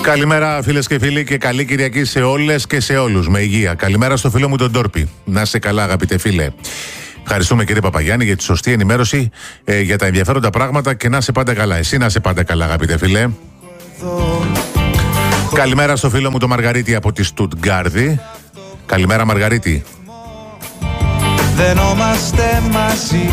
Καλημέρα φίλες και φίλοι και καλή Κυριακή σε όλες και σε όλους με υγεία. Καλημέρα στο φίλο μου τον Τόρπι. Να είσαι καλά αγαπητέ φίλε. Ευχαριστούμε κύριε Παπαγιάννη για τη σωστή ενημέρωση, για τα ενδιαφέροντα πράγματα και να είσαι πάντα καλά. Εσύ να είσαι πάντα καλά αγαπητέ φίλε. Καλημέρα στο φίλο μου τον Μαργαρίτη από τη Στουτγκάρδη. Καλημέρα Μαργαρίτη. Δενόμαστε μαζί.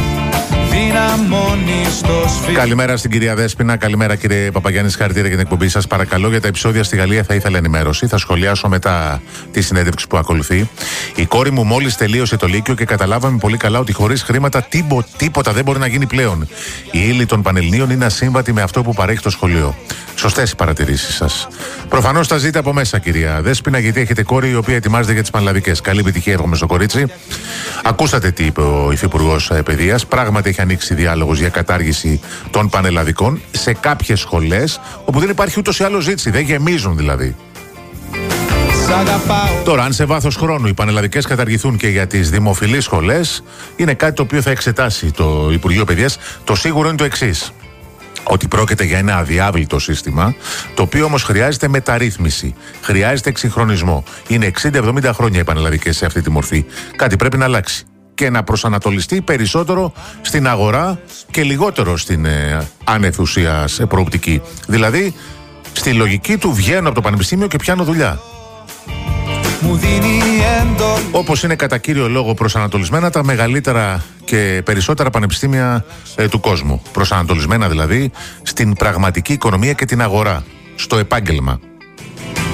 Καλημέρα στην κυρία Δέσποινα. Καλημέρα κύριε Παπαγιάννη. Συγχαρητήρια για την εκπομπή σας. Παρακαλώ για τα επεισόδια στη Γαλλία θα ήθελα ενημέρωση. Θα σχολιάσω μετά τη συνέντευξη που ακολουθεί. Η κόρη μου μόλις τελείωσε το Λύκειο και καταλάβαμε πολύ καλά ότι χωρίς χρήματα τίποτα δεν μπορεί να γίνει πλέον. Η ύλη των Πανελληνίων είναι ασύμβατη με αυτό που παρέχει το σχολείο. Σωστές οι παρατηρήσεις σας. Προφανώς τα ζείτε από μέσα, κυρία Δέσποινα, γιατί έχετε κόρη η οποία ετοιμάζεται για τις πανελλαδικές. Καλή επιτυχία, εύχομαι στο κορίτσι. Ακούσατε τι είπε ο Υφυπουργός Παιδείας. Πράγματι έχει ανοίξει διάλογος για κατάργηση των πανελλαδικών σε κάποιες σχολές όπου δεν υπάρχει ούτως ή άλλως ζήτηση. Δεν γεμίζουν δηλαδή. Τώρα, αν σε βάθος χρόνου οι πανελλαδικές καταργηθούν και για τις δημοφιλείς σχολές, είναι κάτι το οποίο θα εξετάσει το Υπουργείο Παιδείας. Το σίγουρο είναι το εξής. Ότι πρόκειται για ένα αδιάβλητο σύστημα, το οποίο όμως χρειάζεται μεταρρύθμιση, χρειάζεται εξυγχρονισμό. Είναι 60-70 χρόνια οι πανελλαδικές σε αυτή τη μορφή. Κάτι πρέπει να αλλάξει και να προσανατολιστεί περισσότερο στην αγορά και λιγότερο στην ανεθουσίας προοπτική. Δηλαδή, στη λογική του βγαίνω από το πανεπιστήμιο και πιάνω δουλειά. Όπως είναι κατά κύριο λόγο προσανατολισμένα τα μεγαλύτερα και περισσότερα πανεπιστήμια του κόσμου. Προσανατολισμένα δηλαδή στην πραγματική οικονομία και την αγορά, στο επάγγελμα.